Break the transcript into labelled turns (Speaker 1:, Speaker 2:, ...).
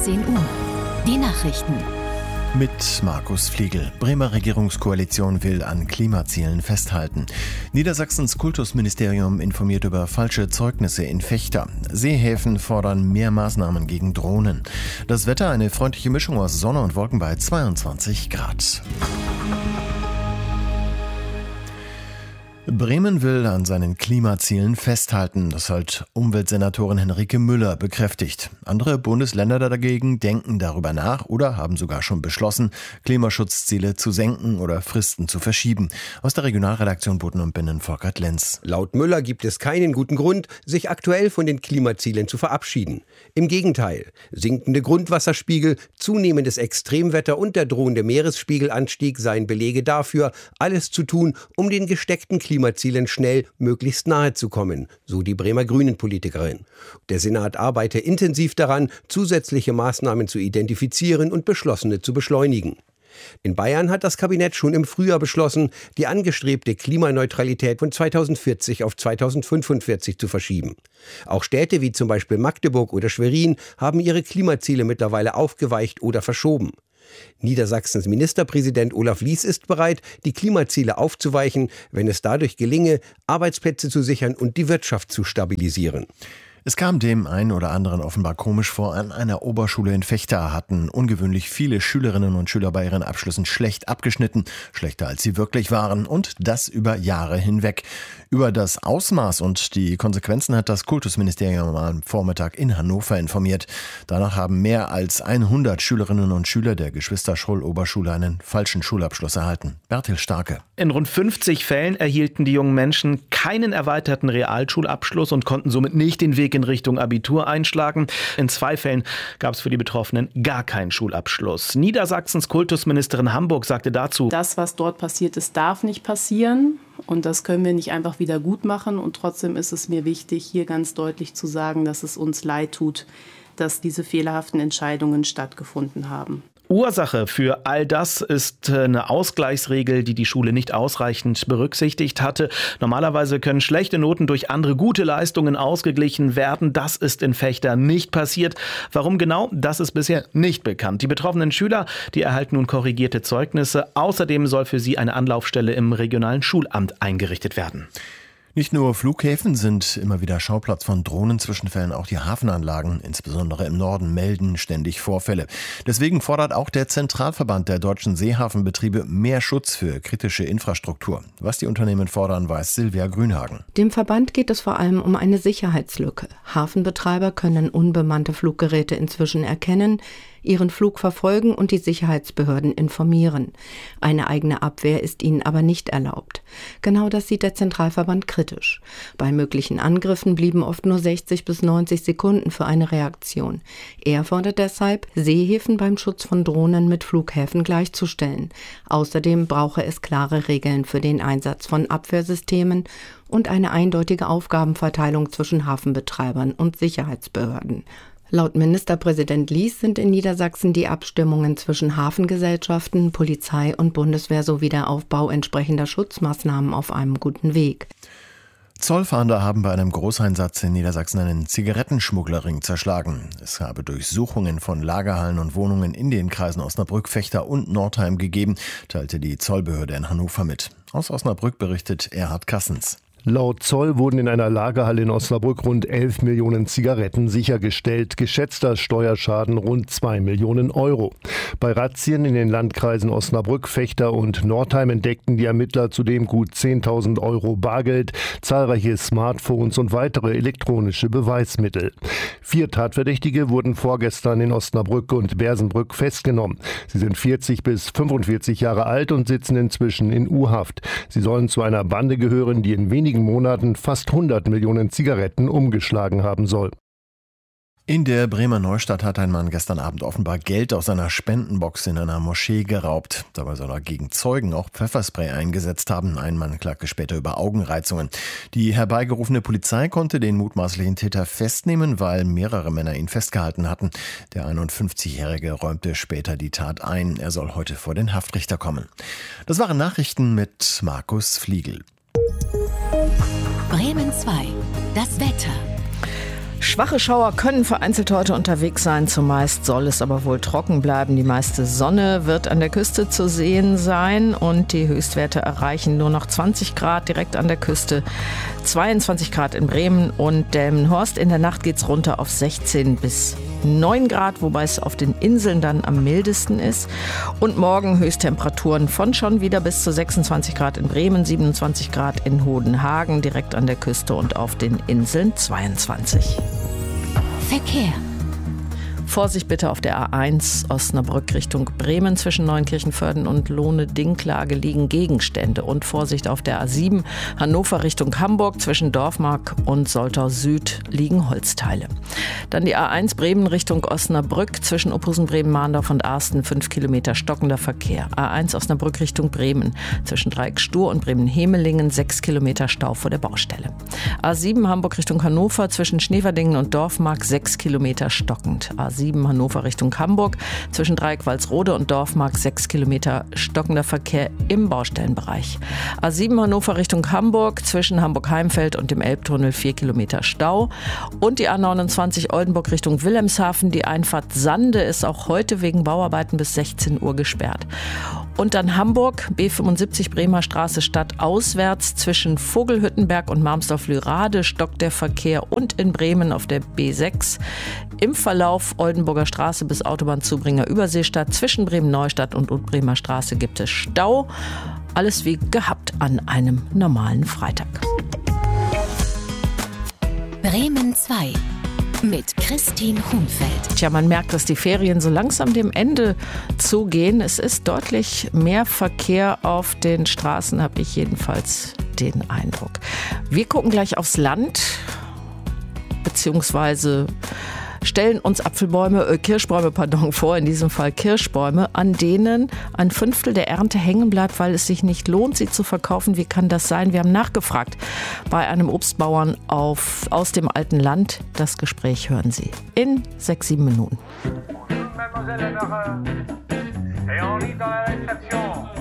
Speaker 1: 16 Uhr. Die Nachrichten.
Speaker 2: Mit Markus Fliegel. Bremer Regierungskoalition will an Klimazielen festhalten. Niedersachsens Kultusministerium informiert über falsche Zeugnisse in Vechta. Seehäfen fordern mehr Maßnahmen gegen Drohnen. Das Wetter eine freundliche Mischung aus Sonne und Wolken bei 22 Grad. Bremen will an seinen Klimazielen festhalten, das hat Umweltsenatorin Henrike Müller bekräftigt. Andere Bundesländer dagegen denken darüber nach oder haben sogar schon beschlossen, Klimaschutzziele zu senken oder Fristen zu verschieben. Aus der Regionalredaktion Boden und Binnen Volkert Lenz.
Speaker 3: Laut Müller gibt es keinen guten Grund, sich aktuell von den Klimazielen zu verabschieden. Im Gegenteil, sinkende Grundwasserspiegel, zunehmendes Extremwetter und der drohende Meeresspiegelanstieg seien Belege dafür, alles zu tun, um den gesteckten Klimazielen schnell möglichst nahe zu kommen, so die Bremer Grünen-Politikerin. Der Senat arbeite intensiv daran, zusätzliche Maßnahmen zu identifizieren und beschlossene zu beschleunigen. In Bayern hat das Kabinett schon im Frühjahr beschlossen, die angestrebte Klimaneutralität von 2040 auf 2045 zu verschieben. Auch Städte wie zum Beispiel Magdeburg oder Schwerin haben ihre Klimaziele mittlerweile aufgeweicht oder verschoben. Niedersachsens Ministerpräsident Olaf Lies ist bereit, die Klimaziele aufzuweichen, wenn es dadurch gelinge, Arbeitsplätze zu sichern und die Wirtschaft zu stabilisieren.
Speaker 2: Es kam dem einen oder anderen offenbar komisch vor, an einer Oberschule in Vechta hatten ungewöhnlich viele Schülerinnen und Schüler bei ihren Abschlüssen schlecht abgeschnitten, schlechter als sie wirklich waren und das über Jahre hinweg. Über das Ausmaß und die Konsequenzen hat das Kultusministerium am Vormittag in Hannover informiert. Danach haben mehr als 100 Schülerinnen und Schüler der Geschwister-Scholl-Oberschule einen falschen Schulabschluss erhalten. Bertil Starke.
Speaker 4: In rund 50 Fällen erhielten die jungen Menschen keinen erweiterten Realschulabschluss und konnten somit nicht den Weg in Richtung Abitur einschlagen. In 2 Fällen gab es für die Betroffenen gar keinen Schulabschluss. Niedersachsens Kultusministerin Hamburg sagte dazu:
Speaker 5: Das, was dort passiert ist, darf nicht passieren. Und das können wir nicht einfach wieder gut machen. Und trotzdem ist es mir wichtig, hier ganz deutlich zu sagen, dass es uns leid tut, dass diese fehlerhaften Entscheidungen stattgefunden haben.
Speaker 4: Ursache für all das ist eine Ausgleichsregel, die die Schule nicht ausreichend berücksichtigt hatte. Normalerweise können schlechte Noten durch andere gute Leistungen ausgeglichen werden. Das ist in Vechta nicht passiert. Warum genau? Das ist bisher nicht bekannt. Die betroffenen Schüler, die erhalten nun korrigierte Zeugnisse. Außerdem soll für sie eine Anlaufstelle im regionalen Schulamt eingerichtet werden.
Speaker 2: Nicht nur Flughäfen sind immer wieder Schauplatz von Drohnenzwischenfällen, auch die Hafenanlagen, insbesondere im Norden, melden ständig Vorfälle. Deswegen fordert auch der Zentralverband der deutschen Seehafenbetriebe mehr Schutz für kritische Infrastruktur. Was die Unternehmen fordern, weiß Silvia Grünhagen.
Speaker 6: Dem Verband geht es vor allem um eine Sicherheitslücke. Hafenbetreiber können unbemannte Fluggeräte inzwischen erkennen, ihren Flug verfolgen und die Sicherheitsbehörden informieren. Eine eigene Abwehr ist ihnen aber nicht erlaubt. Genau das sieht der Zentralverband kritisch. Bei möglichen Angriffen blieben oft nur 60 bis 90 Sekunden für eine Reaktion. Er fordert deshalb, Seehäfen beim Schutz von Drohnen mit Flughäfen gleichzustellen. Außerdem brauche es klare Regeln für den Einsatz von Abwehrsystemen und eine eindeutige Aufgabenverteilung zwischen Hafenbetreibern und Sicherheitsbehörden. Laut Ministerpräsident Lies sind in Niedersachsen die Abstimmungen zwischen Hafengesellschaften, Polizei und Bundeswehr sowie der Aufbau entsprechender Schutzmaßnahmen auf einem guten Weg.
Speaker 2: Zollfahnder haben bei einem Großeinsatz in Niedersachsen einen Zigarettenschmugglerring zerschlagen. Es habe Durchsuchungen von Lagerhallen und Wohnungen in den Kreisen Osnabrück, Vechta und Nordheim gegeben, teilte die Zollbehörde in Hannover mit. Aus Osnabrück berichtet Erhard Kassens.
Speaker 7: Laut Zoll wurden in einer Lagerhalle in Osnabrück rund 11 Millionen Zigaretten sichergestellt. Geschätzter Steuerschaden rund 2 Millionen Euro. Bei Razzien in den Landkreisen Osnabrück, Vechta und Nordheim entdeckten die Ermittler zudem gut 10.000 Euro Bargeld, zahlreiche Smartphones und weitere elektronische Beweismittel. 4 Tatverdächtige wurden vorgestern in Osnabrück und Bersenbrück festgenommen. Sie sind 40 bis 45 Jahre alt und sitzen inzwischen in U-Haft. Sie sollen zu einer Bande gehören, die in wenigen Monaten fast 100 Millionen Zigaretten umgeschlagen haben soll.
Speaker 2: In der Bremer Neustadt hat ein Mann gestern Abend offenbar Geld aus seiner Spendenbox in einer Moschee geraubt. Dabei soll er gegen Zeugen auch Pfefferspray eingesetzt haben. Ein Mann klagte später über Augenreizungen. Die herbeigerufene Polizei konnte den mutmaßlichen Täter festnehmen, weil mehrere Männer ihn festgehalten hatten. Der 51-Jährige räumte später die Tat ein. Er soll heute vor den Haftrichter kommen. Das waren Nachrichten mit Markus Fliegel.
Speaker 1: Bremen 2. Das Wetter.
Speaker 8: Schwache Schauer können vereinzelt heute unterwegs sein. Zumeist soll es aber wohl trocken bleiben. Die meiste Sonne wird an der Küste zu sehen sein und die Höchstwerte erreichen nur noch 20 Grad direkt an der Küste, 22 Grad in Bremen und Delmenhorst. In der Nacht geht's runter auf 16 bis 9 Grad, wobei es auf den Inseln dann am mildesten ist. Und morgen Höchsttemperaturen von schon wieder bis zu 26 Grad in Bremen, 27 Grad in Hodenhagen, direkt an der Küste und auf den Inseln 22.
Speaker 1: Verkehr.
Speaker 8: Vorsicht bitte auf der A1 Osnabrück Richtung Bremen. Zwischen Neunkirchenvörden und Lohne-Dinklage liegen Gegenstände. Und Vorsicht auf der A7 Hannover Richtung Hamburg. Zwischen Dorfmark und Soltau Süd liegen Holzteile. Dann die A1 Bremen Richtung Osnabrück. Zwischen Ophusen, Bremen-Mahndorf und Arsten 5 Kilometer stockender Verkehr. A1 Osnabrück Richtung Bremen. Zwischen Dreieck-Stur und Bremen-Hemelingen 6 Kilometer Stau vor der Baustelle. A7 Hamburg Richtung Hannover. Zwischen Schneverdingen und Dorfmark 6 Kilometer stockend. A7 Hannover Richtung Hamburg. Zwischen Dreieck-Walsrode und Dorfmark 6 Kilometer stockender Verkehr im Baustellenbereich. A7 Hannover Richtung Hamburg. Zwischen Hamburg-Heimfeld und dem Elbtunnel 4 Kilometer Stau. Und die A29 Oldenburg Richtung Wilhelmshaven. Die Einfahrt Sande ist auch heute wegen Bauarbeiten bis 16 Uhr gesperrt. Und dann Hamburg, B75 Bremer Straße stadtauswärts. Zwischen Vogelhüttenberg und Marmsdorf-Lürade stockt der Verkehr und in Bremen auf der B6. Im Verlauf Oldenburger Straße bis Autobahnzubringer Überseestadt. Zwischen Bremen-Neustadt und Bremer Straße gibt es Stau. Alles wie gehabt an einem normalen Freitag.
Speaker 1: Bremen 2 mit Christine Hunfeld.
Speaker 8: Tja, man merkt, dass die Ferien so langsam dem Ende zugehen. Es ist deutlich mehr Verkehr auf den Straßen, habe ich jedenfalls den Eindruck. Wir gucken gleich aufs Land, beziehungsweise stellen uns Kirschbäume vor, in diesem Fall Kirschbäume, an denen ein Fünftel der Ernte hängen bleibt, weil es sich nicht lohnt, sie zu verkaufen. Wie kann das sein? Wir haben nachgefragt bei einem Obstbauern aus dem alten Land. Das Gespräch hören Sie in 6-7 Minuten.
Speaker 9: Mademoiselle, et on est dans la réception.